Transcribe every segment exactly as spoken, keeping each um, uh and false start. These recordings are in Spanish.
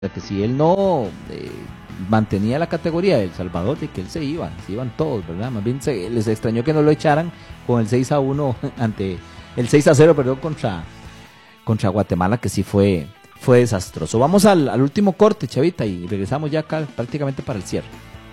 que si él no eh, mantenía la categoría de El Salvador, de que él se iba, se iban todos, ¿verdad? Más bien se, les extrañó que no lo echaran con el seis a uno ante el seis a cero, perdón, contra, contra Guatemala, que sí fue, fue desastroso. Vamos al, al último corte, Chavita, y regresamos ya acá prácticamente para el cierre.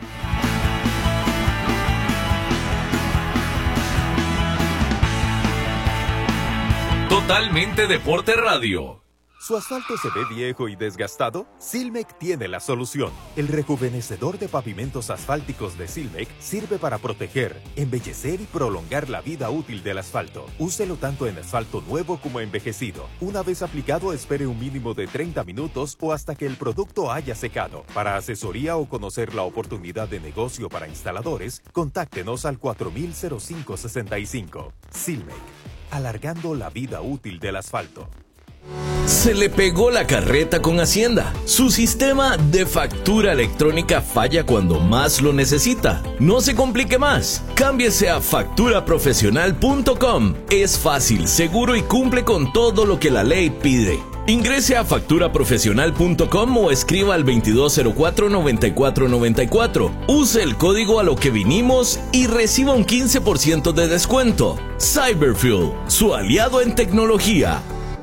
Totalmente Deporte Radio. ¿Su asfalto se ve viejo y desgastado? Silmec tiene la solución. El rejuvenecedor de pavimentos asfálticos de Silmec sirve para proteger, embellecer y prolongar la vida útil del asfalto. Úselo tanto en asfalto nuevo como envejecido. Una vez aplicado, espere un mínimo de treinta minutos o hasta que el producto haya secado. Para asesoría o conocer la oportunidad de negocio para instaladores, contáctenos al cuatro mil cinco sesenta y cinco. Silmec, alargando la vida útil del asfalto. Se le pegó la carreta con Hacienda. Su sistema de factura electrónica falla cuando más lo necesita. No se complique más. Cámbiese a factura profesional punto com. Es fácil, seguro y cumple con todo lo que la ley pide. Ingrese a factura profesional punto com o escriba al veintidós cero cuatro noventa y cuatro noventa y cuatro. Use el código a lo que vinimos y reciba un quince por ciento de descuento. Cyberfuel, su aliado en tecnología.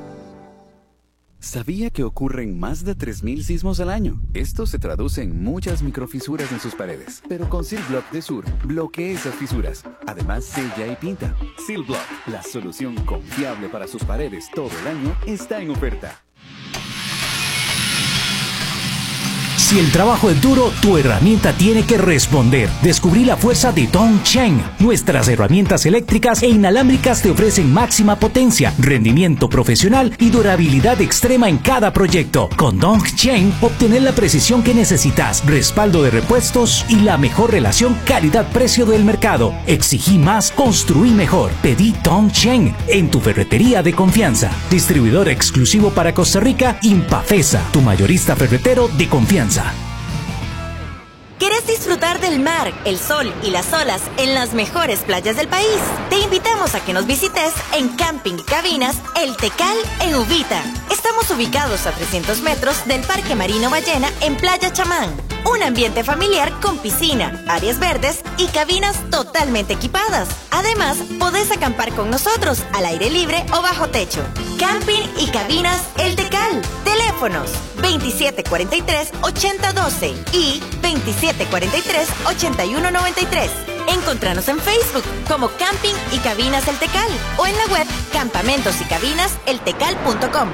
¿Sabía que ocurren más de tres mil sismos al año? Esto se traduce en muchas microfisuras en sus paredes. Pero con Silblock de Sur, bloquea esas fisuras. Además, sella y pinta. Silblock, la solución confiable para sus paredes todo el año, está en oferta. Si el trabajo es duro, tu herramienta tiene que responder. Descubrí la fuerza de Dongsheng. Nuestras herramientas eléctricas e inalámbricas te ofrecen máxima potencia, rendimiento profesional y durabilidad extrema en cada proyecto. Con Dongsheng, obtener la precisión que necesitas, respaldo de repuestos y la mejor relación calidad-precio del mercado. Exigí más, construí mejor. Pedí Dongsheng en tu ferretería de confianza. Distribuidor exclusivo para Costa Rica, Impafesa, tu mayorista ferretero de confianza. ¿Quieres disfrutar del mar, el sol y las olas en las mejores playas del país? Te invitamos a que nos visites en Camping Cabinas El Tecal en Uvita. Estamos ubicados a trescientos metros del Parque Marino Ballena en Playa Chamán. Un ambiente familiar con piscina, áreas verdes y cabinas totalmente equipadas. Además, podés acampar con nosotros al aire libre o bajo techo. Camping y Cabinas El Tecal. Teléfonos veintisiete cuarenta y tres, ochenta doce y veintisiete cuarenta y tres, ochenta y uno noventa y tres. Encontranos en Facebook como Camping y Cabinas El Tecal o en la web campamentos y cabinas el tecal punto com.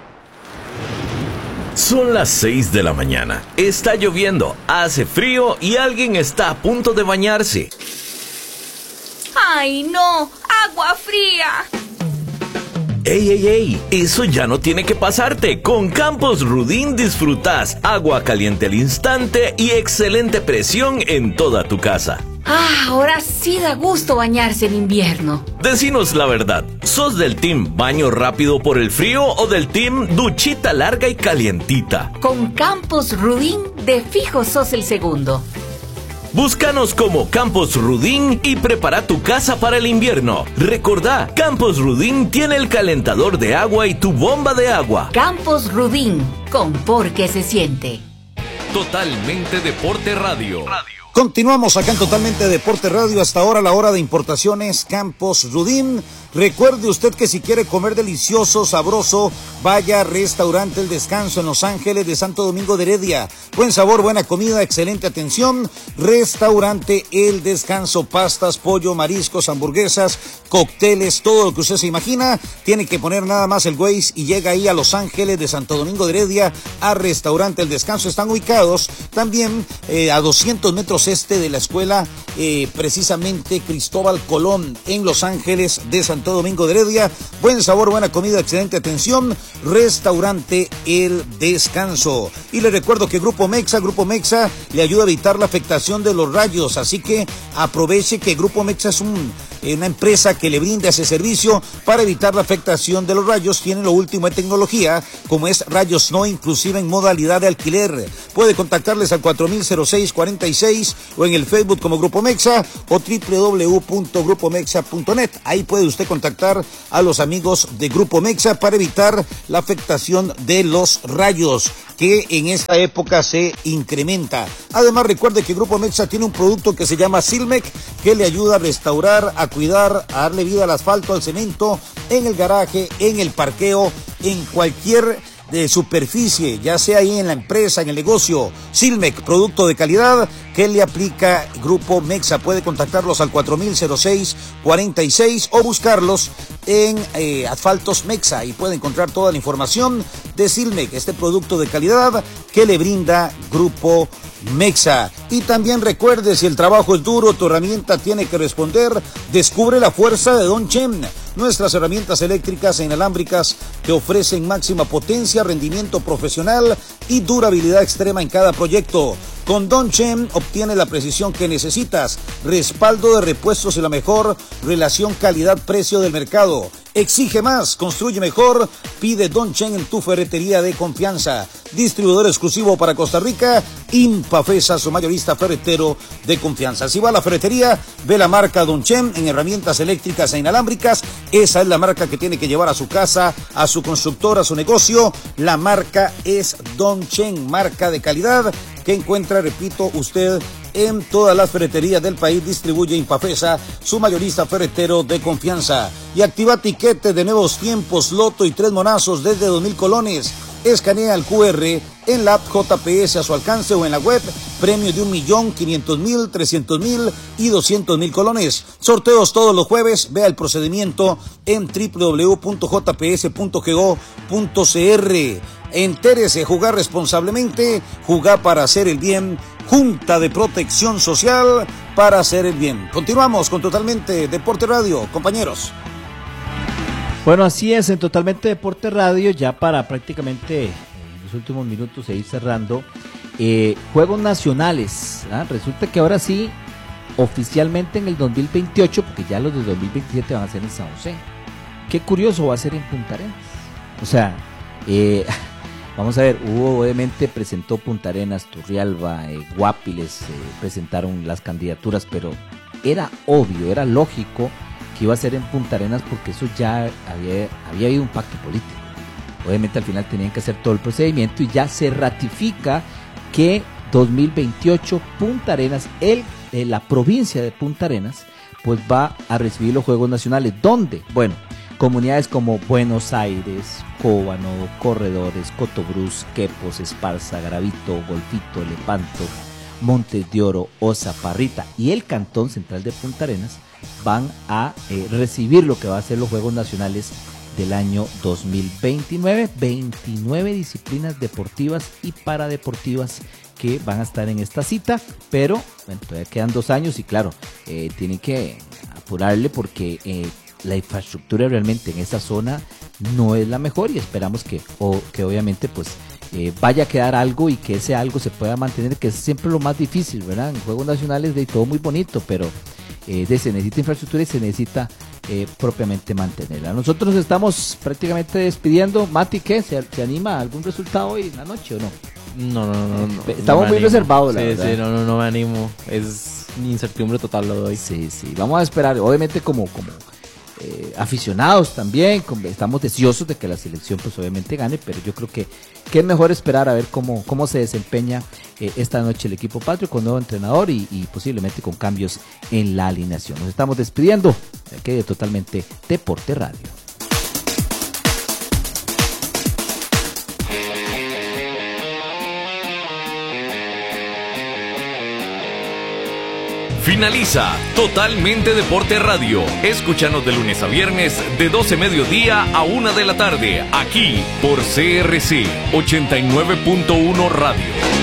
Son las seis de la mañana. Está lloviendo, hace frío y alguien está a punto de bañarse. ¡Ay, no! ¡Agua fría! ¡Ey, ey, ey! Eso ya no tiene que pasarte. Con Campos Rudín disfrutás agua caliente al instante y excelente presión en toda tu casa. Ah, ahora sí da gusto bañarse en invierno. Decinos la verdad, ¿sos del team baño rápido por el frío o del team duchita larga y calientita? Con Campos Rudín, de fijo sos el segundo. Búscanos como Campos Rudín y prepara tu casa para el invierno. Recordá, Campos Rudín tiene el calentador de agua y tu bomba de agua. Campos Rudín, con por qué se siente. Totalmente Deporte Radio. Radio. Continuamos acá en Totalmente Deporte Radio. Hasta ahora la hora de importaciones Campos Rudín. Recuerde usted que si quiere comer delicioso, sabroso, vaya a Restaurante El Descanso en Los Ángeles de Santo Domingo de Heredia. Buen sabor, buena comida, excelente atención. Restaurante El Descanso, pastas, pollo, mariscos, hamburguesas, cócteles, todo lo que usted se imagina. Tiene que poner nada más el Waze y llega ahí a Los Ángeles de Santo Domingo de Heredia a Restaurante El Descanso. Están ubicados también eh, a doscientos metros este de la escuela, eh, precisamente Cristóbal Colón en Los Ángeles de Santo Domingo de Heredia. Buen sabor, buena comida, excelente atención. Restaurante El Descanso. Y le recuerdo que Grupo Mexa, Grupo Mexa le ayuda a evitar la afectación de los rayos, así que aproveche que Grupo Mexa es un, una empresa que le brinda ese servicio para evitar la afectación de los rayos. Tiene lo último en tecnología, como es rayos no, inclusive en modalidad de alquiler. Puede contactarles al cuatro mil seis cuarenta y seis o en el Facebook como Grupo Mexa o doble u doble u doble u punto grupo mexa punto net. Ahí puede usted contactar a los amigos de Grupo Mexa para evitar la afectación de los rayos. que en esta época se incrementa. Además, recuerde que Grupo Mexa tiene un producto que se llama Silmec, que le ayuda a restaurar, a cuidar, a darle vida al asfalto, al cemento, en el garaje, en el parqueo, en cualquier de superficie, ya sea ahí en la empresa, en el negocio. Silmec, producto de calidad que le aplica Grupo Mexa. Puede contactarlos al cuatro mil seis cuarenta y seis o buscarlos en eh, Asfaltos Mexa y puede encontrar toda la información de Silmec, este producto de calidad que le brinda Grupo Mexa. Y también recuerde, si el trabajo es duro, tu herramienta tiene que responder. Descubre la fuerza de Don Chen. Nuestras herramientas eléctricas e inalámbricas que ofrecen máxima potencia, rendimiento profesional y durabilidad extrema en cada proyecto. Con Don Chen obtiene la precisión que necesitas, respaldo de repuestos y la mejor relación calidad-precio del mercado. Exige más, construye mejor, pide Don Chen en tu ferretería de confianza. Distribuidor exclusivo para Costa Rica, Impafesa, su mayorista ferretero de confianza. Si va a la ferretería, ve la marca Don Chen en herramientas eléctricas e inalámbricas. Esa es la marca que tiene que llevar a su casa, a su constructor, a su negocio. La marca es Don Chen, marca de calidad que encuentra, repito, usted en todas las ferreterías del país. Distribuye Impafesa, su mayorista ferretero de confianza. Y activa tiquete de Nuevos Tiempos, loto y tres monazos desde dos mil colones. Escanea el cu erre en la app J P S a su alcance o en la web. Premio de un millón quinientos mil, trescientos mil y doscientos mil colones. Sorteos todos los jueves. Vea el procedimiento en doble u doble u doble u punto j p s punto go punto c r. Entérese, jugar responsablemente, jugar para hacer el bien. Junta de Protección Social para hacer el bien. Continuamos con Totalmente Deporte Radio, compañeros. Bueno, así es, en Totalmente Deporte Radio, ya para prácticamente en los últimos minutos e ir cerrando, eh, Juegos Nacionales, ¿ah? Resulta que ahora sí, oficialmente en el dos mil veintiocho, porque ya los de dos mil veintisiete van a ser en San José. Qué curioso va a ser en Punta Arenas. O sea, eh, vamos a ver, hubo obviamente, presentó Punta Arenas, Turrialba, eh, Guapiles, eh, presentaron las candidaturas, pero era obvio, era lógico que iba a ser en Punta Arenas porque eso ya había, había habido un pacto político. Obviamente al final tenían que hacer todo el procedimiento y ya se ratifica que dos mil veintiocho Punta Arenas, el, eh, la provincia de Punta Arenas, pues va a recibir los Juegos Nacionales. ¿Dónde? Bueno, comunidades como Buenos Aires, Cóbano, Corredores, Cotobruz, Quepos, Esparza, Gravito, Golfito, Lepanto, Montes de Oro, Osa, Parrita y el Cantón Central de Punta Arenas van a eh, recibir lo que va a ser los Juegos Nacionales del año dos mil veintinueve. veintinueve disciplinas deportivas y paradeportivas que van a estar en esta cita, pero bueno, todavía quedan dos años y claro, eh, tienen que apurarle porque eh, la infraestructura realmente en esa zona no es la mejor y esperamos que, o, que obviamente pues eh, vaya a quedar algo y que ese algo se pueda mantener, que es siempre lo más difícil, ¿verdad? En Juegos Nacionales de todo muy bonito, pero eh, de, se necesita infraestructura y se necesita eh, propiamente mantenerla. Nosotros nos estamos prácticamente despidiendo. Mati, ¿qué? ¿Se, se anima a algún resultado hoy en la noche o no? No, no, no, no. Estamos no muy animo. reservados, la sí, verdad. Sí, no, no, no me animo. Es incertidumbre total lo doy. Sí, sí. Vamos a esperar, obviamente como, como eh, aficionados también, como, estamos deseosos de que la selección pues obviamente gane, pero yo creo que, que es mejor esperar a ver cómo, cómo se desempeña eh, esta noche el equipo patrio con nuevo entrenador y, y posiblemente con cambios en la alineación. Nos estamos despidiendo de aquí de Totalmente Deporte Radio. Finaliza Totalmente Deporte Radio. Escúchanos de lunes a viernes de doce mediodía a una de la tarde, aquí por C R C ochenta y nueve punto uno Radio.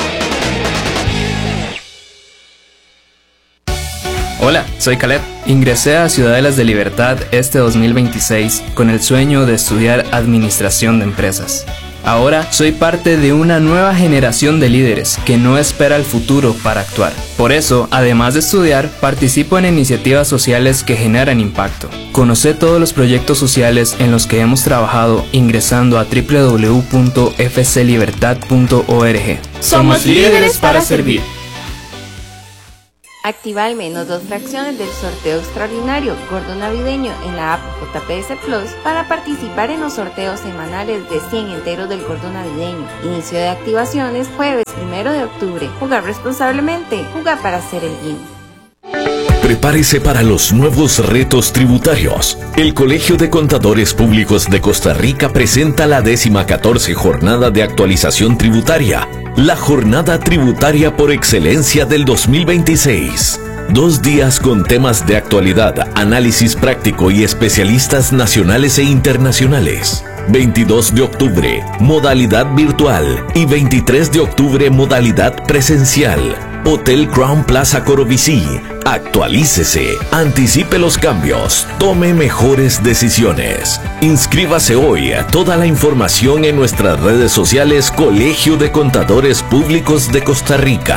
Hola, soy Caleb. Ingresé a Ciudadelas de Libertad este dos mil veintiséis con el sueño de estudiar Administración de Empresas. Ahora soy parte de una nueva generación de líderes que no espera el futuro para actuar. Por eso, además de estudiar, participo en iniciativas sociales que generan impacto. Conoce todos los proyectos sociales en los que hemos trabajado ingresando a doble u doble u doble u punto f c libertad punto org. Somos líderes para servir. Activa al menos dos fracciones del sorteo extraordinario Gordo Navideño en la app J P S Plus para participar en los sorteos semanales de cien enteros del Gordo Navideño. Inicio de activaciones jueves primero de octubre. Jugar responsablemente. Jugar para hacer el bien. Prepárese para los nuevos retos tributarios. El Colegio de Contadores Públicos de Costa Rica presenta la décima catorce Jornada de Actualización Tributaria, la jornada tributaria por excelencia del dos mil veintiséis. Dos días con temas de actualidad, análisis práctico y especialistas nacionales e internacionales. veintidós de octubre, modalidad virtual, y veintitrés de octubre, modalidad presencial. Hotel Crown Plaza Corobicí. Actualícese, anticipe los cambios, tome mejores decisiones. Inscríbase hoy. Toda la información en nuestras redes sociales Colegio de Contadores Públicos de Costa Rica.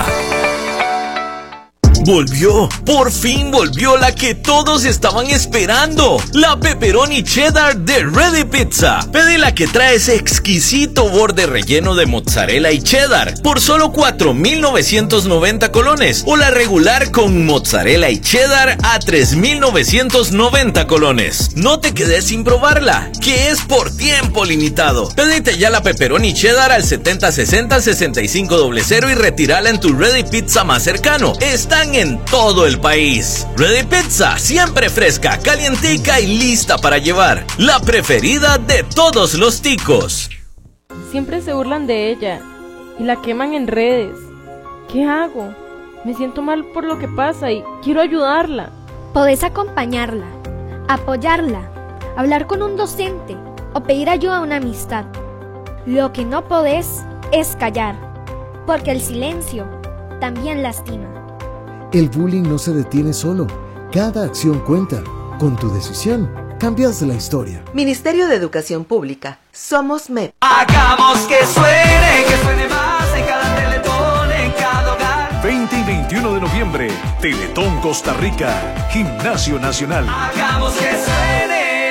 Volvió, por fin volvió la que todos estaban esperando, la pepperoni cheddar de Ready Pizza. Pedí la que trae ese exquisito borde relleno de mozzarella y cheddar por solo cuatro mil novecientos noventa colones, o la regular con mozzarella y cheddar a tres mil novecientos noventa colones. No te quedes sin probarla, que es por tiempo limitado. Pedite ya la pepperoni cheddar al setenta sesenta sesenta y cinco cero cero y retírala en tu Ready Pizza más cercano. Están en todo el país. Ready Pizza, siempre fresca, calientica y lista para llevar. La preferida de todos los ticos. Siempre se burlan de ella y la queman en redes. ¿Qué hago? Me siento mal por lo que pasa y quiero ayudarla. Podés acompañarla, apoyarla, hablar con un docente o pedir ayuda a una amistad. Lo que no podés es callar, porque el silencio también lastima. El bullying no se detiene solo. Cada acción cuenta. Con tu decisión, cambias la historia. Ministerio de Educación Pública. Somos M E P. Hagamos que suene, que suene más en cada Teletón, en cada hogar. veinte y veintiuno de noviembre, Teletón Costa Rica, Gimnasio Nacional. Hagamos que suene.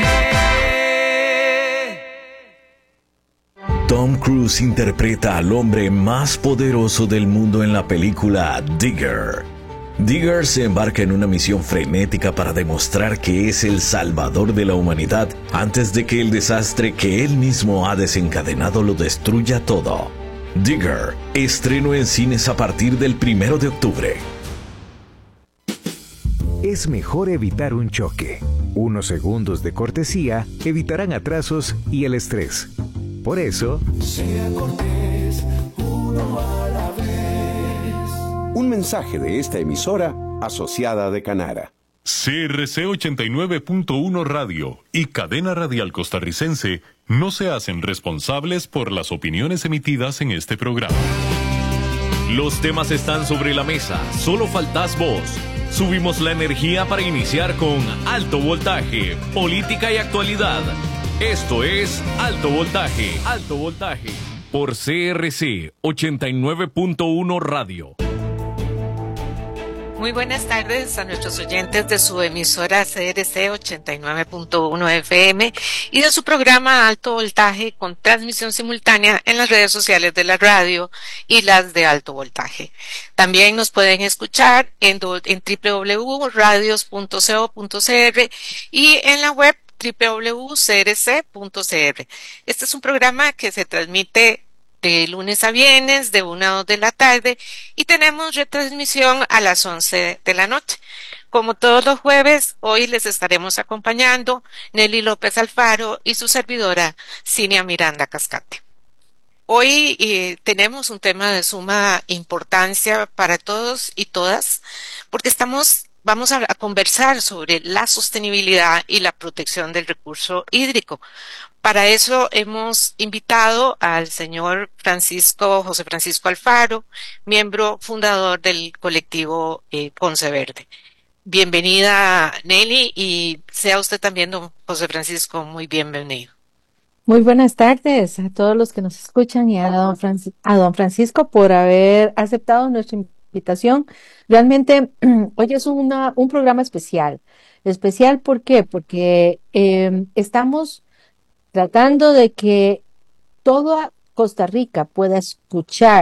Tom Cruise interpreta al hombre más poderoso del mundo en la película Digger. Digger se embarca en una misión frenética para demostrar que es el salvador de la humanidad antes de que el desastre que él mismo ha desencadenado lo destruya todo. Digger, estreno en cines a partir del primero de octubre. Es mejor evitar un choque. Unos segundos de cortesía evitarán atrasos y el estrés. Por eso, sea cortés, uno a la vez. Un mensaje de esta emisora asociada de Canara. C R C ochenta y nueve punto uno Radio y Cadena Radial Costarricense no se hacen responsables por las opiniones emitidas en este programa. Los temas están sobre la mesa, solo faltás vos. Subimos la energía para iniciar con Alto Voltaje, política y actualidad. Esto es Alto Voltaje, Alto Voltaje, por C R C ochenta y nueve punto uno Radio. Muy buenas tardes a nuestros oyentes de su emisora C R C ochenta y nueve punto uno F M y de su programa Alto Voltaje, con transmisión simultánea en las redes sociales de la radio y las de Alto Voltaje. También nos pueden escuchar en, en doble u doble u doble u punto radios punto co punto c r y en la web doble u doble u doble u punto c r c punto c r. Este es un programa que se transmite de lunes a viernes de una a dos de la tarde y tenemos retransmisión a las once de la noche. Como todos los jueves, hoy les estaremos acompañando Nelly López Alfaro y su servidora Cinia Miranda Cascate. Hoy eh, tenemos un tema de suma importancia para todos y todas, porque estamos Vamos a, a conversar sobre la sostenibilidad y la protección del recurso hídrico. Para eso hemos invitado al señor Francisco, José Francisco Alfaro, miembro fundador del colectivo eh, Ponce Verde. Bienvenida, Nelly, y sea usted también, don José Francisco, muy bienvenido. Muy buenas tardes a todos los que nos escuchan y a don, Francis, a don Francisco por haber aceptado nuestra invitación. Realmente hoy es una, un programa especial. Especial, ¿por qué? Porque eh, estamos tratando de que toda Costa Rica pueda escuchar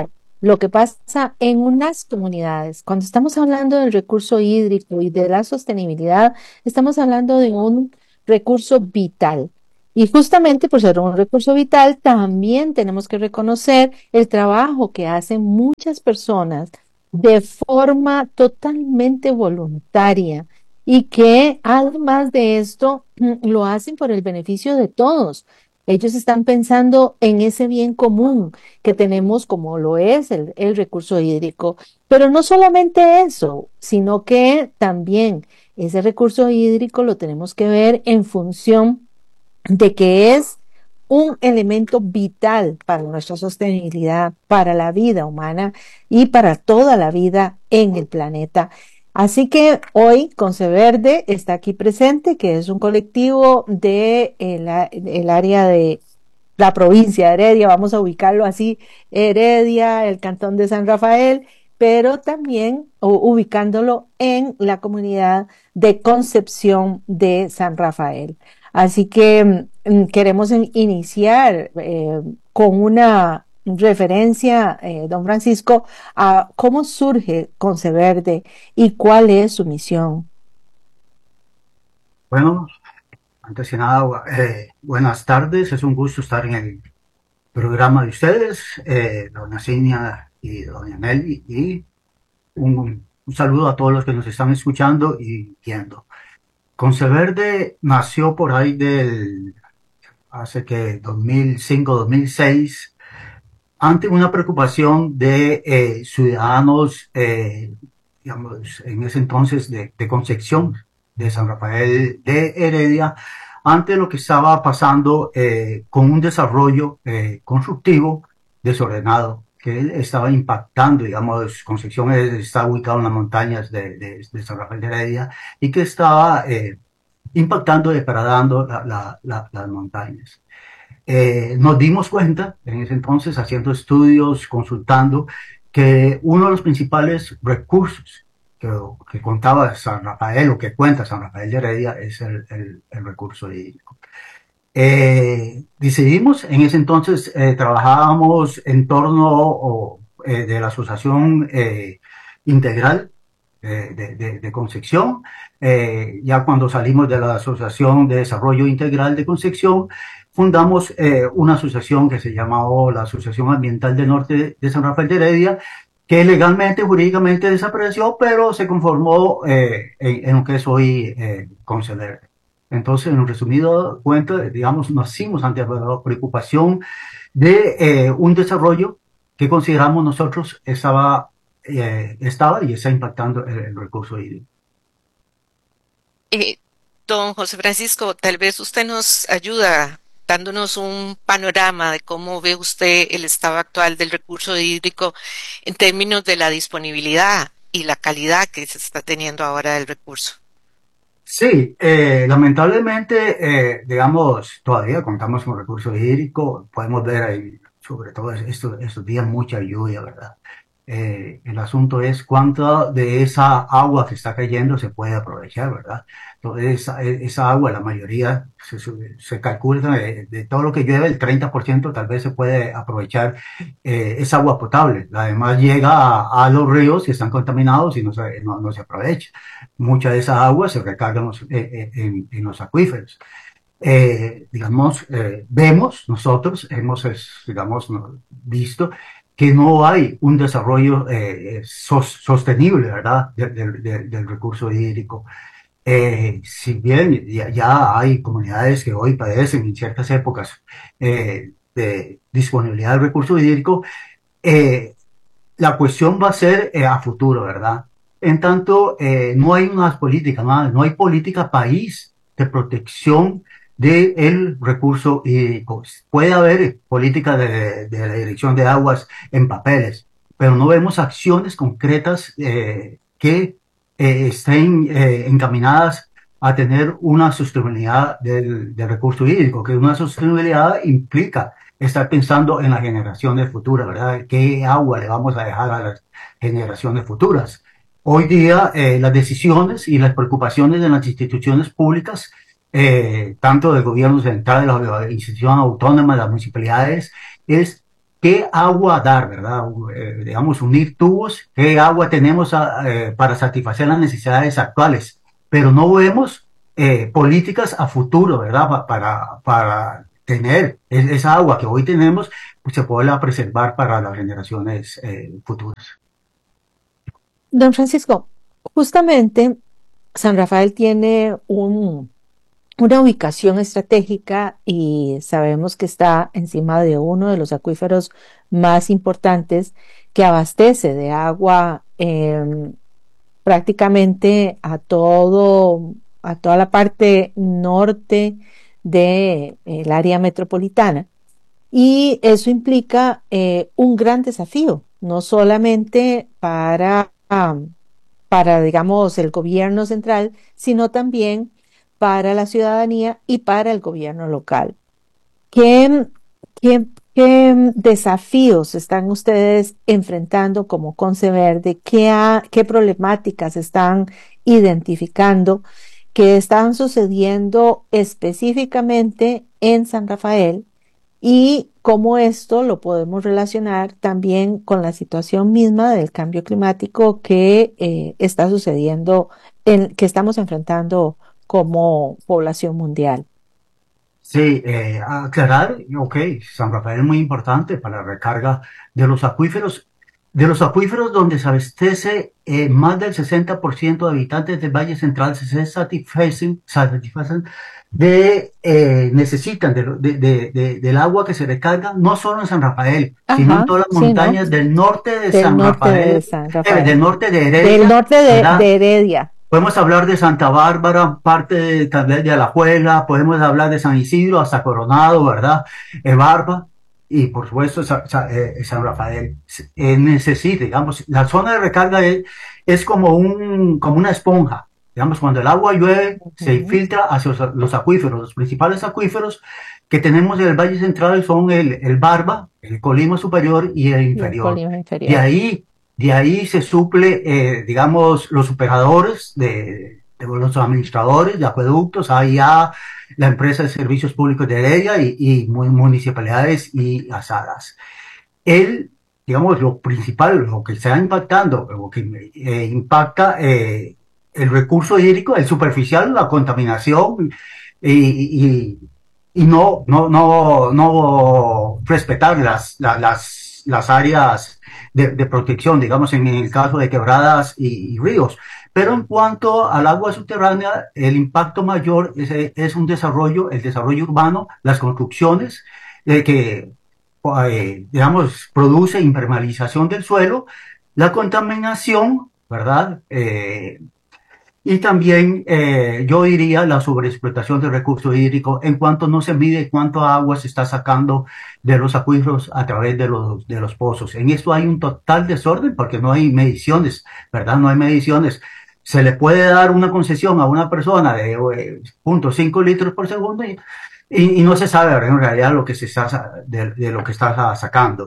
lo que pasa en unas comunidades. Cuando estamos hablando del recurso hídrico y de la sostenibilidad, estamos hablando de un recurso vital. Y justamente por ser un recurso vital, también tenemos que reconocer el trabajo que hacen muchas personas de forma totalmente voluntaria y que además de esto lo hacen por el beneficio de todos. Ellos están pensando en ese bien común que tenemos, como lo es el, el recurso hídrico. Pero no solamente eso, sino que también ese recurso hídrico lo tenemos que ver en función de que es un elemento vital para nuestra sostenibilidad, para la vida humana y para toda la vida en el planeta. Así que hoy Conceverde está aquí presente, que es un colectivo de el, el área de la provincia de Heredia, vamos a ubicarlo así, Heredia, el cantón de San Rafael, pero también ubicándolo en la comunidad de Concepción de San Rafael. Así que mm, queremos iniciar eh, con una referencia, eh, don Francisco, a cómo surge Conceverde y cuál es su misión. Bueno, antes que nada, eh, buenas tardes, es un gusto estar en el programa de ustedes, eh, doña Cinia y doña Nelly, y un, un saludo a todos los que nos están escuchando y viendo. Conceverde nació por ahí del, hace que dos mil cinco, dos mil seis, ante una preocupación de eh, ciudadanos, eh, digamos, en ese entonces de, de Concepción, de San Rafael de Heredia, ante lo que estaba pasando eh, con un desarrollo eh, constructivo desordenado, que estaba impactando, digamos, Concepción está ubicado en las montañas de, de, de San Rafael de Heredia, y que estaba eh, impactando, degradando la, la, la, las montañas. Eh, nos dimos cuenta, en ese entonces, haciendo estudios, consultando, que uno de los principales recursos que, que contaba San Rafael, o que cuenta San Rafael de Heredia, es el, el, el recurso hídrico. Eh, decidimos, en ese entonces eh, trabajábamos en torno o, eh, de la Asociación eh, Integral eh, de, de, de Concepción. Eh, ya cuando salimos de la Asociación de Desarrollo Integral de Concepción, fundamos eh, una asociación que se llamaba la Asociación Ambiental del Norte de San Rafael de Heredia, que legalmente, jurídicamente desapareció, pero se conformó eh, en, en lo que es hoy eh, Conceverde. Entonces, en resumido cuenta, digamos, nacimos ante la preocupación de eh, un desarrollo que consideramos nosotros estaba, eh, estaba y está impactando el, el recurso hídrico. Eh, don José Francisco, tal vez usted nos ayuda dándonos un panorama de cómo ve usted el estado actual del recurso hídrico en términos de la disponibilidad y la calidad que se está teniendo ahora del recurso. Sí, eh, lamentablemente, eh, digamos, todavía contamos con recursos hídricos. Podemos ver ahí, sobre todo estos, estos días, mucha lluvia, ¿verdad? Eh, el asunto es cuánta de esa agua que está cayendo se puede aprovechar, ¿verdad? Entonces, esa, esa agua, la mayoría, se, se calcula de, de todo lo que llueve, el treinta por ciento tal vez se puede aprovechar, eh, es agua potable. Además llega a, a los ríos que están contaminados y no se, no, no se aprovecha. Mucha de esa agua se recarga en los, eh, en, en los acuíferos. Eh, digamos, eh, vemos, nosotros hemos, digamos, visto que no hay un desarrollo eh, sos, sostenible, ¿verdad?, de, de, de, del recurso hídrico. Eh, si bien ya, ya hay comunidades que hoy padecen en ciertas épocas eh, de disponibilidad del recurso hídrico, eh, la cuestión va a ser eh, a futuro, ¿verdad? En tanto, eh, no hay unas políticas, no, no hay política país de protección del recurso hídrico. Puede haber política de, de la dirección de aguas en papeles, pero no vemos acciones concretas eh, que eh, estén eh, encaminadas a tener una sostenibilidad del, del recurso hídrico, que una sostenibilidad implica estar pensando en las generaciones futuras, ¿verdad? ¿Qué agua le vamos a dejar a las generaciones futuras? Hoy día eh, las decisiones y las preocupaciones de las instituciones públicas, Eh, tanto del gobierno central, de las instituciones autónomas, de las municipalidades, es qué agua dar, ¿verdad? Eh, digamos, unir tubos, qué agua tenemos a, eh, para satisfacer las necesidades actuales, pero no vemos eh, políticas a futuro, ¿verdad? Pa- para, para tener es- esa agua que hoy tenemos, pues se pueda preservar para las generaciones eh, futuras. Don Francisco, justamente San Rafael tiene un, una ubicación estratégica y sabemos que está encima de uno de los acuíferos más importantes que abastece de agua eh, prácticamente a todo, a toda la parte norte del área metropolitana. Y eso implica eh, un gran desafío, no solamente para, um, para, digamos, el gobierno central, sino también para la ciudadanía y para el gobierno local. ¿Qué, qué, qué desafíos están ustedes enfrentando como Conce Verde? ¿Qué, ha- qué problemáticas están identificando que están sucediendo específicamente en San Rafael? Y cómo esto lo podemos relacionar también con la situación misma del cambio climático que eh, está sucediendo, en, que estamos enfrentando como población mundial. Sí, eh, aclarar, ok, San Rafael es muy importante para la recarga de los acuíferos, de los acuíferos donde se abastece eh, más del sesenta por ciento de habitantes del Valle Central se satisfacen, satisfacen de, eh, necesitan de, lo- de- de- de- del agua que se recarga, no solo en San Rafael, sino en Ajá, todas las sí, ¿no? montañas del norte de Del San norte de Rafael, San eh, Rafael. del norte de Del Heredia, norte de, ¿verdad? de Heredia. Podemos hablar de Santa Bárbara, parte de, tal vez de Alajuela, podemos hablar de San Isidro hasta Coronado, ¿verdad? Eh, Barba y por supuesto Sa- Sa- eh, San Rafael. Eh, necesita, digamos, la zona de recarga es, es como un, como una esponja. Digamos, cuando el agua llueve, se Ujú. filtra hacia los, los acuíferos. Los principales acuíferos que tenemos en el Valle Central son el, el Barba, el Colima Superior y el Y el Inferior. Colima De inferior. ahí, de ahí se suple, eh, digamos, los operadores de, de los administradores de acueductos, A I A, la empresa de servicios públicos de Heredia y, y mu- municipalidades y asadas. El, digamos, lo principal, lo que está impactando, lo que eh, impacta eh, el recurso hídrico, el superficial, la contaminación y, y, y no, no, no, no respetar las, la- las, las áreas de, de protección, digamos, en el caso de quebradas y, y ríos. Pero en cuanto al agua subterránea, el impacto mayor es, es un desarrollo, el desarrollo urbano, las construcciones, eh, que eh, digamos, produce impermeabilización del suelo, la contaminación, ¿verdad? Eh, y también eh, yo diría la sobreexplotación del recurso hídrico en cuanto no se mide cuánto agua se está sacando de los acuíferos a través de los, de los pozos. En esto hay un total desorden porque no hay mediciones, ¿verdad? No hay mediciones. Se le puede dar una concesión a una persona de eh, cero punto cinco litros por segundo y, y, y no se sabe, ¿verdad? En realidad lo que se está, sa- de, de lo que está sacando.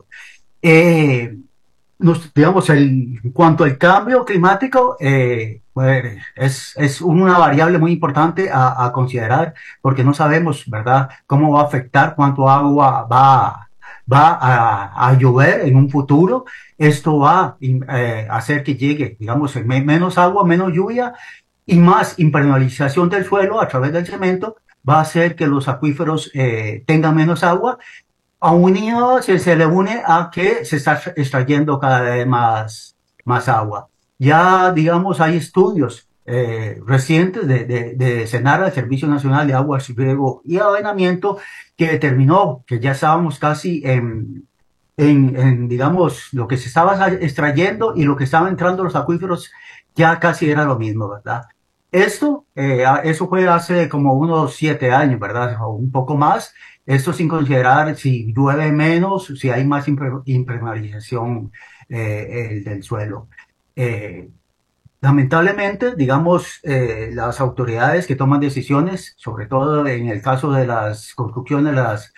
Eh, nos, digamos, el, en cuanto al cambio climático, eh, pues, es, es una variable muy importante a, a considerar porque no sabemos, ¿verdad?, cómo va a afectar, cuánto agua va, va a, a llover en un futuro. Esto va eh, a hacer que llegue, digamos, me- menos agua, menos lluvia y más impermeabilización del suelo a través del cemento va a hacer que los acuíferos eh, tengan menos agua a unido se, se le une a que se está extrayendo cada vez más, más agua. Ya, digamos, hay estudios eh, recientes de, de, de Senara, el Servicio Nacional de Aguas, Riego y Aveniamiento, que determinó que ya estábamos casi en, en, en, digamos, lo que se estaba extrayendo y lo que estaba entrando a los acuíferos ya casi era lo mismo, ¿verdad? Esto, eh, eso fue hace como unos siete años, ¿verdad? O un poco más. Esto sin considerar si llueve menos, si hay más impre- impermeabilización eh, el del suelo. Eh, lamentablemente, digamos, eh, las autoridades que toman decisiones, sobre todo en el caso de las construcciones, las,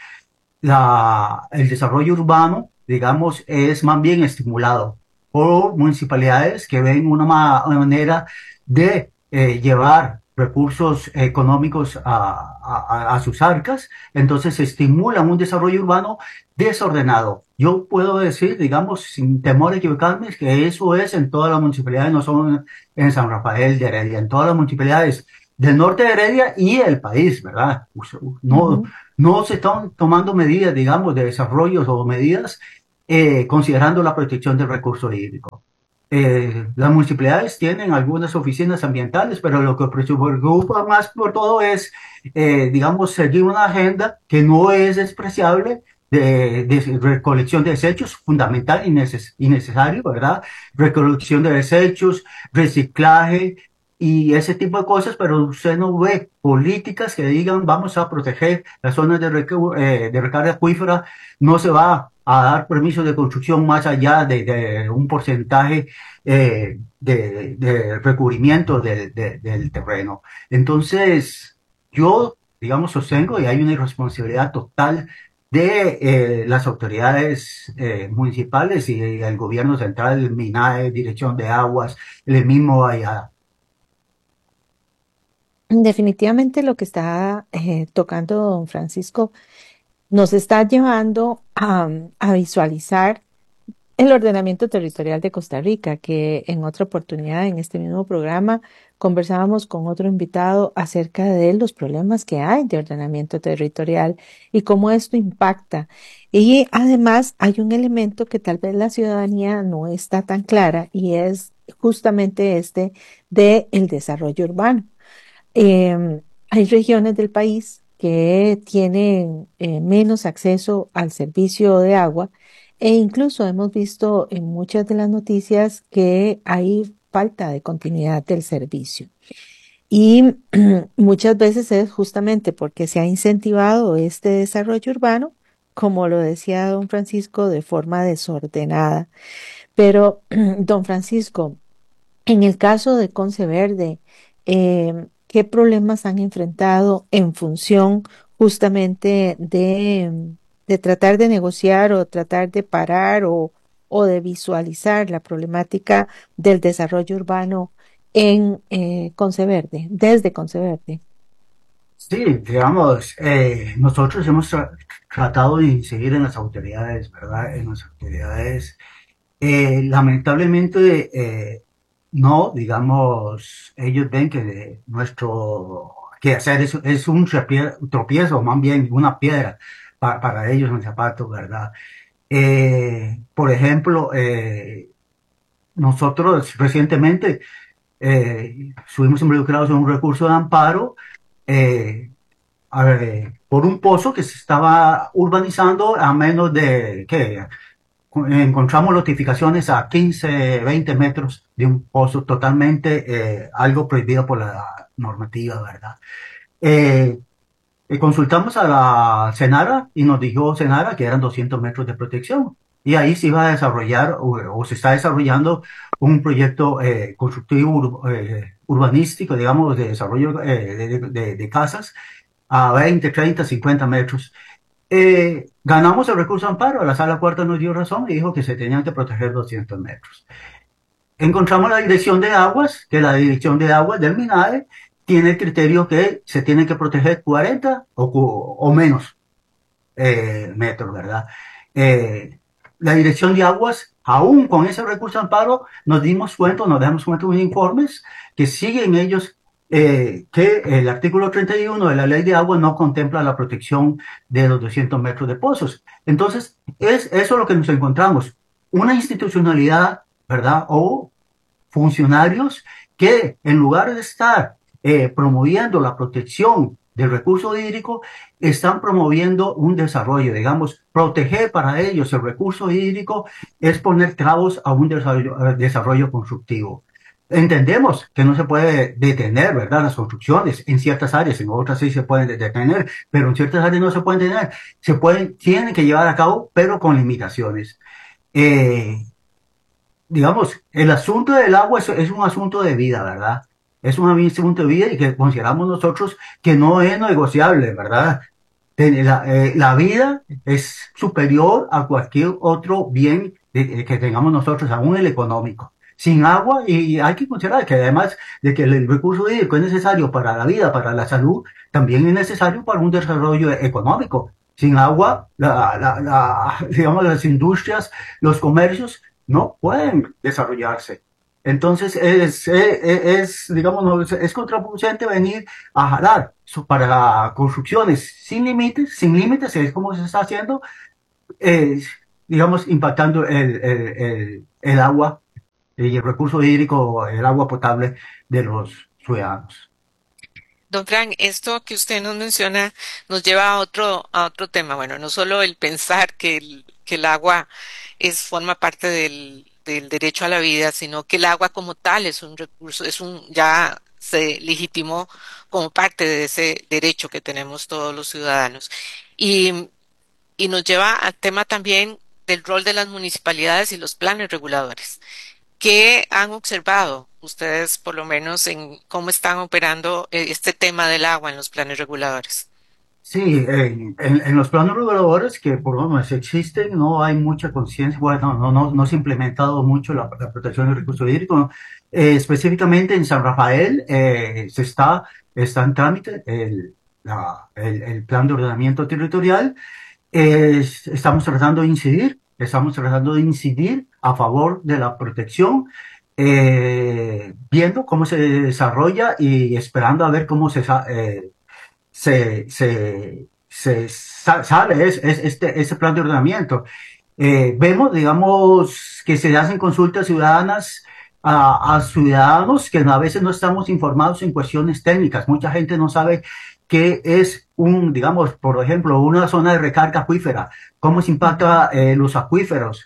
la, el desarrollo urbano, digamos, es más bien estimulado por municipalidades que ven una, ma- una manera de eh, llevar recursos económicos a, a, a sus arcas, entonces estimulan un desarrollo urbano desordenado. Yo puedo decir, digamos, sin temor a equivocarme, que eso es en todas las municipalidades, no solo en San Rafael de Heredia, en todas las municipalidades del norte de Heredia y el país, ¿verdad? No, uh-huh. no se están tomando medidas, digamos, de desarrollo o medidas eh, considerando la protección del recurso hídrico. Eh, las municipalidades tienen algunas oficinas ambientales, pero lo que preocupa más por todo es, eh, digamos, seguir una agenda que no es despreciable de, de recolección de desechos, fundamental y, neces y necesario, ¿verdad? Recolección de desechos, reciclaje y ese tipo de cosas, pero usted no ve políticas que digan vamos a proteger las zonas de, rec eh, de recarga acuífera, no se va a dar permisos de construcción más allá de, de un porcentaje eh, de, de recubrimiento de, de, del terreno. Entonces, yo, digamos, sostengo y hay una irresponsabilidad total de eh, las autoridades eh, municipales y el gobierno central, el MINAE, Dirección de Aguas, el mismo allá. Definitivamente lo que está eh, tocando don Francisco nos está llevando a, a visualizar el ordenamiento territorial de Costa Rica, que en otra oportunidad en este mismo programa conversábamos con otro invitado acerca de los problemas que hay de ordenamiento territorial y cómo esto impacta. Y además hay un elemento que tal vez la ciudadanía no está tan clara y es justamente este de el desarrollo urbano. Eh, hay regiones del país que tienen eh, menos acceso al servicio de agua e incluso hemos visto en muchas de las noticias que hay falta de continuidad del servicio. Y muchas veces es justamente porque se ha incentivado este desarrollo urbano, como lo decía don Francisco, de forma desordenada. Pero, don Francisco, en el caso de Conce Verde, eh, ¿qué problemas han enfrentado en función justamente de, de tratar de negociar o tratar de parar o, o de visualizar la problemática del desarrollo urbano en eh, Conce Verde, desde Conce Verde? Sí, digamos, eh, nosotros hemos tra tratado de incidir en las autoridades, ¿verdad? En las autoridades, eh, lamentablemente, eh, no, digamos, ellos ven que nuestro quehacer es, es un tropiezo, más bien una piedra para, para ellos en el zapato, ¿verdad? Eh, por ejemplo, eh, nosotros recientemente eh, estuvimos involucrados en un recurso de amparo eh, a ver, por un pozo que se estaba urbanizando a menos de, ¿qué? Encontramos notificaciones a quince, veinte metros de un pozo totalmente eh, algo prohibido por la normativa, ¿verdad? Eh, eh, consultamos a la Senara y nos dijo Senara que eran doscientos metros de protección y ahí se iba a desarrollar o, o se está desarrollando un proyecto eh, constructivo ur, eh, urbanístico, digamos, de desarrollo eh, de, de, de casas a veinte, treinta, cincuenta metros. Eh, ganamos el recurso de amparo, la sala cuarta nos dio razón y dijo que se tenían que proteger doscientos metros. Encontramos la dirección de aguas, que la dirección de aguas del MINAE tiene el criterio que se tienen que proteger cuarenta o, o menos eh, metros, ¿verdad? Eh, la dirección de aguas, aún con ese recurso de amparo, nos dimos cuenta, nos damos cuenta de informes que siguen ellos Eh, que el artículo treinta y uno de la ley de agua no contempla la protección de los doscientos metros de pozos. Entonces, es eso lo que nos encontramos. Una institucionalidad, ¿verdad? O funcionarios que en lugar de estar eh, promoviendo la protección del recurso hídrico, están promoviendo un desarrollo, digamos, proteger para ellos el recurso hídrico es poner trabos a un desarrollo, a desarrollo constructivo. Entendemos que no se puede detener, ¿verdad? Las construcciones en ciertas áreas, en otras sí se pueden detener, pero en ciertas áreas no se pueden detener. Se pueden, tienen que llevar a cabo, pero con limitaciones. Eh, digamos, el asunto del agua es, es un asunto de vida, ¿verdad? Es un asunto de vida y que consideramos nosotros que no es negociable, ¿verdad? La, eh, la vida es superior a cualquier otro bien de, de, que tengamos nosotros, aún el económico. sin agua, y hay que considerar que además de que el recurso hídrico es necesario para la vida, para la salud, también es necesario para un desarrollo económico. Sin agua, la, la, la, digamos, las industrias, los comercios no pueden desarrollarse. Entonces es, es, es digamos, no, es, es contraproducente venir a jalar para construcciones sin límites, sin límites, es como se está haciendo, eh, digamos, impactando el, el, el, el agua y el recurso hídrico, el agua potable de los ciudadanos. Don Frank, esto que usted nos menciona nos lleva a otro, a otro tema. Bueno, no solo el pensar que el, que el agua es, forma parte del, del derecho a la vida, sino que el agua como tal es un recurso, es un, ya se legitimó como parte de ese derecho que tenemos todos los ciudadanos. Y, y nos lleva al tema también del rol de las municipalidades y los planes reguladores. ¿Qué han observado ustedes, por lo menos, en cómo están operando este tema del agua en los planes reguladores? Sí, en, en, en los planes reguladores que por lo menos existen, no hay mucha conciencia, bueno, no, no, no se ha implementado mucho la, la protección del recurso hídrico. ¿No? Eh, específicamente en San Rafael eh, se está, está en trámite el, la, el, el plan de ordenamiento territorial. Eh, estamos tratando de incidir, estamos tratando de incidir a favor de la protección, eh, viendo cómo se desarrolla y esperando a ver cómo se, eh, se, se, se sale es, es, este, este plan de ordenamiento. Eh, vemos, digamos, que se hacen consultas ciudadanas a, a ciudadanos que a veces no estamos informados en cuestiones técnicas. Mucha gente no sabe qué es un, digamos, por ejemplo, una zona de recarga acuífera, cómo se impacta eh, los acuíferos,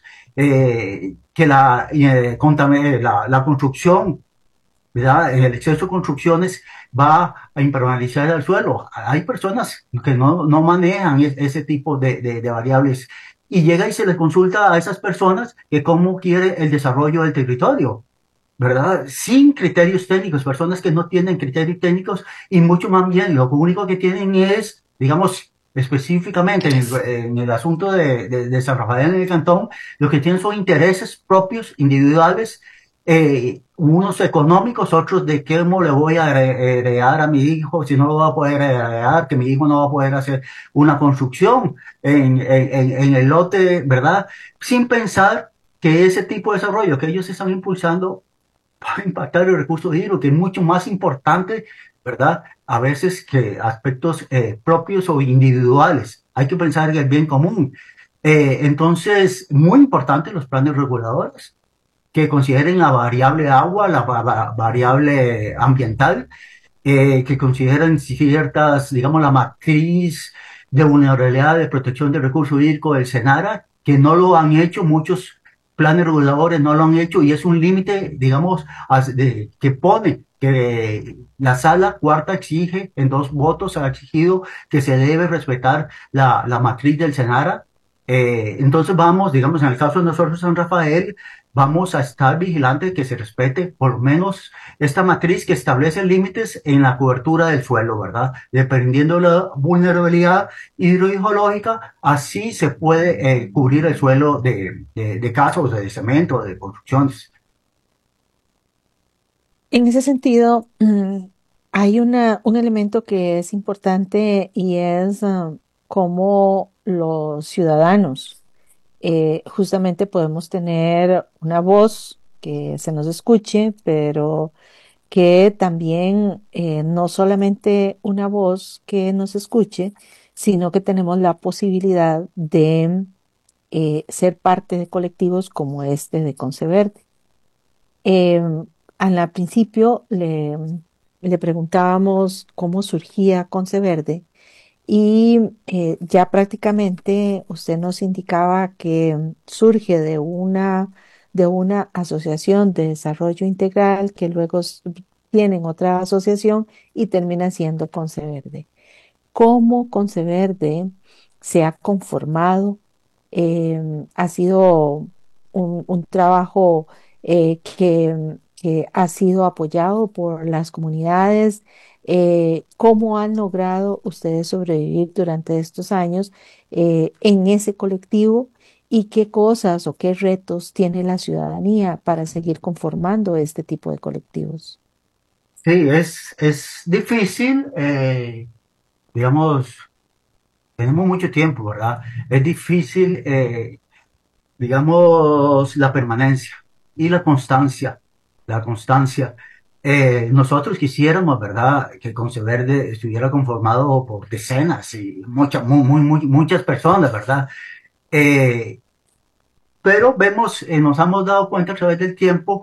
eh, que la, eh, la, la construcción, ¿verdad? El exceso de construcciones va a impermeabilizar el suelo. Hay personas que no, no manejan ese tipo de, de, de variables y llega y se les consulta a esas personas que cómo quiere el desarrollo del territorio, ¿verdad? Sin criterios técnicos, personas que no tienen criterios técnicos y mucho más bien lo único que tienen es, digamos, específicamente en el, en el asunto de, de, de San Rafael en el Cantón, lo que tienen son intereses propios, individuales, eh, unos económicos, otros de cómo le voy a heredar a mi hijo, si no lo va a poder heredar, que mi hijo no va a poder hacer una construcción en, en, en el lote, ¿verdad? Sin pensar que ese tipo de desarrollo que ellos están impulsando va a impactar el recurso hídrico, que es mucho más importante, ¿verdad? A veces que aspectos eh, propios o individuales. Hay que pensar en el bien común. Eh, entonces, muy importante los planes reguladores que consideren la variable agua, la va variable ambiental, eh, que consideren ciertas, digamos, la matriz de vulnerabilidad de protección del recurso hídrico del SENARA, que no lo han hecho muchos planes reguladores, no lo han hecho, y es un límite, digamos, de, que pone que la sala cuarta exige, en dos votos ha exigido que se debe respetar la, la matriz del SENARA. Eh, entonces vamos, digamos, en el caso de nosotros San Rafael, vamos a estar vigilantes que se respete por lo menos esta matriz que establece límites en la cobertura del suelo, ¿verdad? Dependiendo de la vulnerabilidad hidrogeológica, así se puede eh, cubrir el suelo de, de, de casas, de cemento, de construcciones. En ese sentido, hay una, un elemento que es importante y es uh, cómo los ciudadanos eh, justamente podemos tener una voz que se nos escuche, pero que también eh, no solamente una voz que nos escuche, sino que tenemos la posibilidad de eh, ser parte de colectivos como este de Conceverde. Eh, al principio le, le preguntábamos cómo surgía Conceverde y eh, ya prácticamente usted nos indicaba que surge de una, de una asociación de desarrollo integral que luego tienen otra asociación y termina siendo Conceverde. ¿Cómo Conceverde se ha conformado? Eh, ha sido un, un trabajo eh, que, que ha sido apoyado por las comunidades. Eh, ¿Cómo han logrado ustedes sobrevivir durante estos años eh, en ese colectivo y qué cosas o qué retos tiene la ciudadanía para seguir conformando este tipo de colectivos. Sí, es, es difícil, eh, digamos, tenemos mucho tiempo, ¿verdad? Es difícil, eh, digamos, la permanencia y la constancia, la constancia. Eh, nosotros quisiéramos, ¿verdad?, que Conceverde estuviera conformado por decenas y muchas, muy, muy, muy, muchas personas, ¿verdad? Eh, pero vemos, eh, nos hemos dado cuenta a través del tiempo